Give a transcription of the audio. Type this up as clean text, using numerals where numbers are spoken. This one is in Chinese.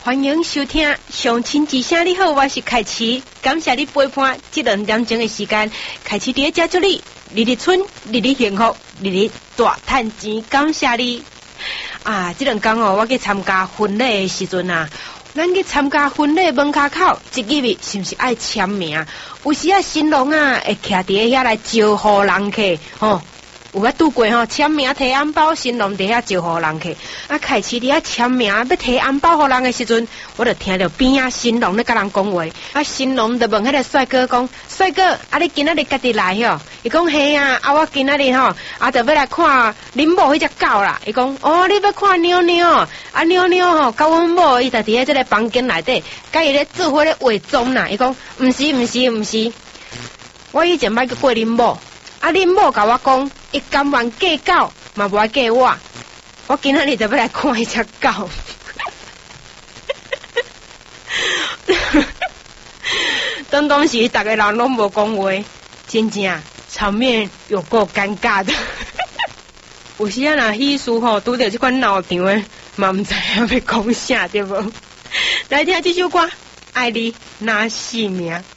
欢迎收听相亲之声。你好，我是凯琪，感谢你陪伴这2点钟的时间。凯琪伫咧祝你日日春，日日幸福，日日大赚钱。感谢你啊！这2天哦，我去参加婚礼的时阵啊，咱去参加婚礼门口口，一入去是不是爱签名？有时啊，新郎啊会徛伫遐来招呼人客吼。有捌拄过吼，签名摕红包，新郎伫遐招呼人客。啊，开始伫遐签名，要摕红包互人的时阵，我就听到边仔新郎咧甲人讲话。啊，新郎就问迄个帅哥讲：“帅哥，啊，你今仔日家己来吼？”伊讲：“嘿啊，啊，我今仔日吼，啊，就要来看恁某迄只狗啦。”伊讲：“哦，你要看妞妞？啊，妞妞吼，甲阮某伊就伫咧这个房间内底，甲伊咧做伙咧化妆啦。”伊讲：“毋是，我以前捌去过恁某。”啊！恁某甲我讲，伊甘愿嫁狗，嘛无爱嫁我。我今仔日就要来看迄只狗。当时逐个人拢无讲话，真正场面有够尴尬的。有时啊，若喜事吼拄着这款闹场的，嘛毋知影要讲啥对无？来听这首歌，爱你那性命。